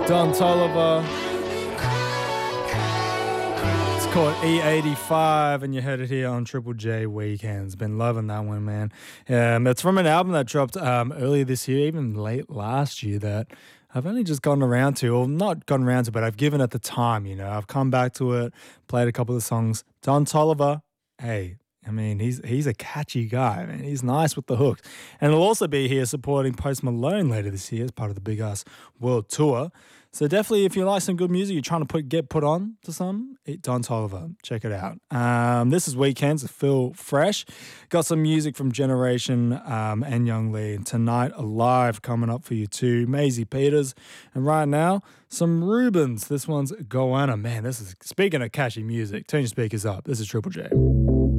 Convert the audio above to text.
Don Toliver. It's called E85, and you heard it here on Triple J Weekends. Been loving that one, man. It's from an album that dropped earlier this year, even late last year, that I've only just gotten around to, or not gotten around to, but I've given it the time, you know. I've come back to it, played a couple of songs. Don Toliver, hey, I mean, he's a catchy guy, man. He's nice with the hooks. And he'll also be here supporting Post Malone later this year as part of the Big Ass World Tour. So definitely, if you like some good music, you're trying to get put on to some, Don Toliver, check it out. This is Weekends with Phil Fresh. Got some music from Generation and Young Lee. And Tonight Alive coming up for you too. Maisie Peters. And right now, some Rubens. This one's Goanna. Man, this is, speaking of catchy music, turn your speakers up. This is Triple J.